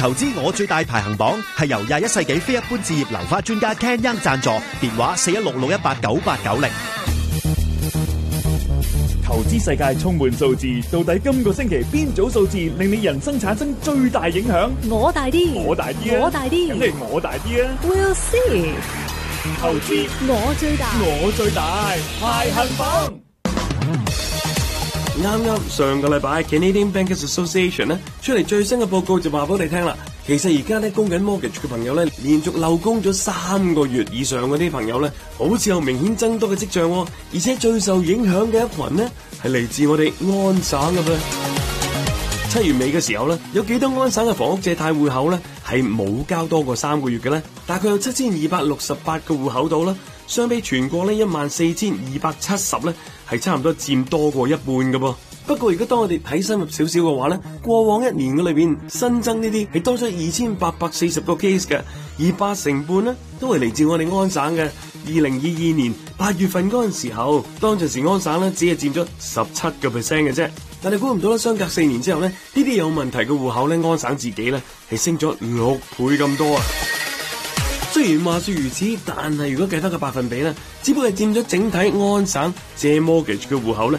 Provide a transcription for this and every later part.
投資我最大排行榜係由21世紀非一般置業樓花專家 Ken Young 贊助，電話4166189890。 投資世界充滿數字，到底今個星期邊組數字令你人生產生最大影響？ 我大啲， 我大啲啊！ 我大啲， 梗係我大啲啊 ！We'll see。 投資我最大， 我最大排行榜。 啱上個禮拜 Canadian Bankers Association 咧出嚟最新嘅報告就話俾我哋聽啦，其實而家咧供緊 mortgage 嘅朋友咧，連續漏供咗3個月以上嗰啲朋友咧，好似有明顯增多嘅跡象，而且最受影響嘅一群呢，係嚟自我哋安省嘅噃。7月尾嘅時候咧，有幾多安省嘅房屋借貸戶口咧係冇交多過3個月嘅咧？大概有7268個戶口度啦，相比全國咧14270咧。係差唔多佔多過一半嘅噃。不過如果當我哋睇深入少少嘅話咧，過往一年嘅裏邊新增呢啲係多咗2840個 case 嘅，而80%半咧都係嚟自我哋安省嘅。2022年8月份嗰陣時候，當陣時安省咧只係佔咗17% 嘅啫。但係估唔到咧，相隔4年之後咧，呢啲有問題嘅戶口咧，安省自己咧係升咗6倍咁多啊！雖然話說如此，但係如果計翻個百分比咧，只不過係佔咗整體安省借 mortgage 嘅戶口咧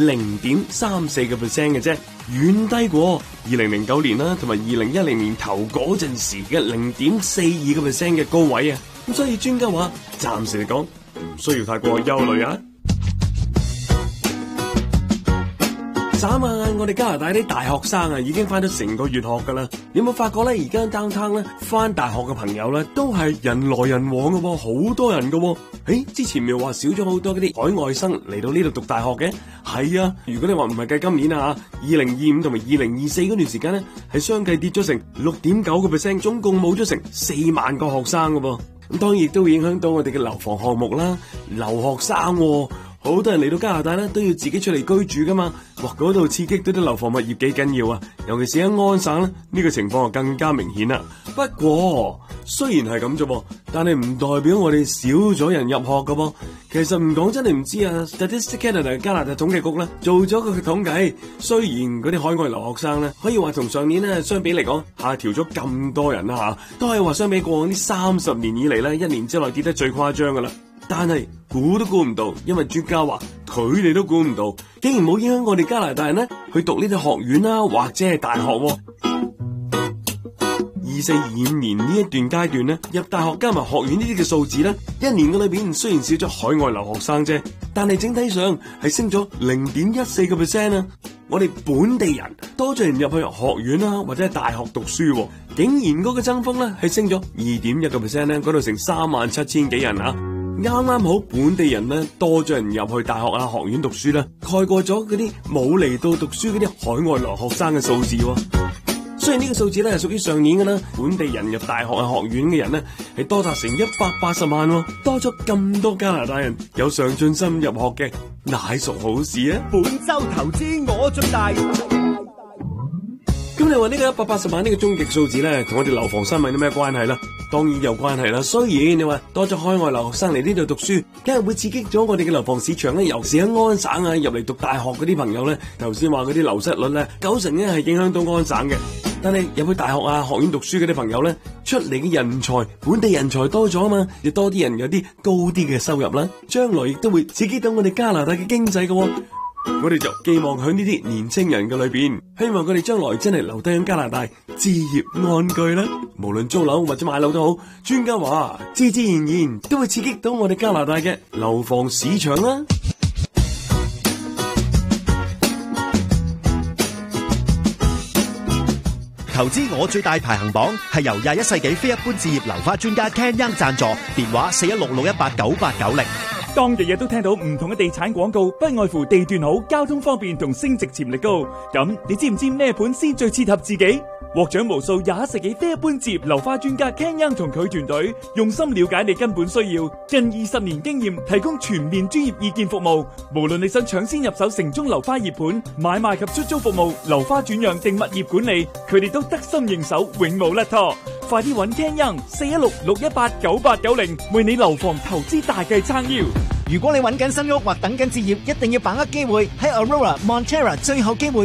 0.34% 嘅啫，遠低過2009年啦，同埋2010年頭嗰陣時嘅0.42% 嘅高位啊！咁所以專家話，暫時嚟講唔需要太過憂慮啊！眨下眼，我哋加拿大啲大學生啊，已經翻咗成個月學噶啦。你有冇發覺咧？而家 downtown 咧翻大學嘅朋友咧，都係人來人往嘅喎，好多人嘅喎。之前咪話少咗好多嗰啲海外生嚟到呢度讀大學嘅？係啊，如果你話唔係計今年啊，2025同埋2024嗰段時間咧，係相繼跌咗成6.9%，總共冇咗成4萬個學生嘅噃。咁當然亦都會影響到我哋嘅樓房項目啦，留學生喎。好多人嚟到加拿大咧，都要自己出嚟居住噶嘛。哇，嗰度刺激到啲樓房物業幾緊要啊！尤其是喺安省咧，呢個情況就更加明顯啦。不過雖然係咁啫，但係唔代表我哋少咗人入學噶噃。其實唔講真係唔知啊。Statistics Canada 加拿大統計局咧做咗個統計，雖然嗰啲海外留學生咧可以話同上年咧相比嚟講下調咗咁多人啦吓，都係話相比過往呢30年以嚟咧1年之內跌得最誇張噶啦。但係估都估唔到，因為專家話佢哋都估唔到，竟然冇影響我哋加拿大人咧去讀呢啲學院啦，或者係大學。24-25年呢一段階段咧，入大學加埋學院呢啲嘅數字咧，一年嘅裏邊雖然少咗海外留學生啫，但係整體上係升咗0.14% 啊！我哋本地人多咗人入去學院啦，或者係大學讀書，竟然嗰個增幅咧係升咗2.1% 咧，嗰度成37000幾人啊！啱啱好本地人咧多咗人入去大學啊學院讀書啦，蓋過咗嗰啲冇嚟到讀書嗰啲海外留學生嘅數字。雖然呢個數字咧係屬於上年嘅啦，本地人入大學啊學院嘅人咧係多達成180萬，多咗咁多加拿大人有上進心入學嘅，乃屬好事啊！ 本周投資我最大。 咁你話呢個180萬呢個終極數字咧，同我哋樓房新聞有咩關係啦？當然有關係啦。雖然你話多咗海外留學生嚟呢度讀書，梗係會刺激咗我哋嘅樓房市場咧。尤其是喺安省啊入嚟讀大學嗰啲朋友咧，頭先話嗰啲流失率咧90%咧係影響到安省嘅。但係入去大學啊學院讀書嗰啲朋友咧，出嚟嘅人才本地人才多咗啊嘛，亦多啲人有啲高啲嘅收入啦，將來亦都會刺激到我哋加拿大嘅經濟嘅。我哋就寄望喺呢啲年青人嘅裏邊，希望佢哋將來真係留低喺加拿大置業安居啦。無論租樓或者買樓都好，專家話自自然然都會刺激到我哋加拿大嘅樓房市場啦。 投資我最大排行榜係由21世紀非一般置業樓花專家 Ken Young 贊助，電話4166189890。 當日日都聽到唔同嘅地產廣告，不外乎地段好、交通方便同升值潛力高。咁你知唔知咩盤先最切合自己？獲獎無數21世紀非一般置業樓花專家 Ken Young 同佢團隊用心了解你根本需要，近20年經驗，提供全面專業意見服務。無論你想搶先入手城中樓花熱盤、買賣及出租服務、樓花轉讓定物業管理，佢哋都得心應手，永無甩拖。快啲揾 Ken Young 416-618-9890，為你樓房投資大計撐腰。 如果你揾緊新屋或等緊置業，一定要把握機會，喺 Aurora Montera 最後機會